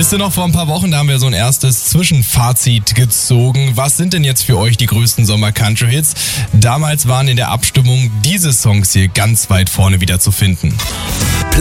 Wisst ihr noch, vor ein paar Wochen, da haben wir so ein erstes Zwischenfazit gezogen. Was sind denn jetzt für euch die größten Sommer-Country-Hits? Damals waren in der Abstimmung diese Songs hier ganz weit vorne wieder zu finden.